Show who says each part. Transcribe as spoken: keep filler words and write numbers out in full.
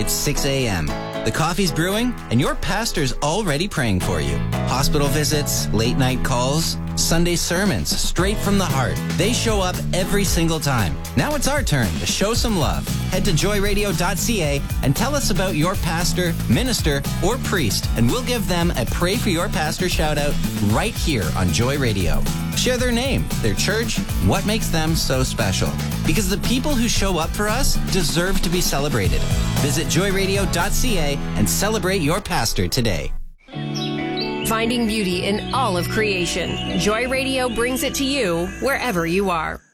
Speaker 1: It's six a.m. The coffee's brewing, and your pastor's already praying for you. Hospital visits, late night calls, Sunday sermons, straight from the heart. They show up every single time. Now it's our turn to show some love. Head to joy radio dot c a and tell us about your pastor, minister, or priest, and we'll give them a Pray for Your Pastor shout out right here on Joy Radio. Share their name, their church, what makes them so special. Because the people who show up for us deserve to be celebrated. Visit joy radio dot c a and celebrate your pastor today.
Speaker 2: Finding beauty in all of creation. Joy Radio brings it to you wherever you are.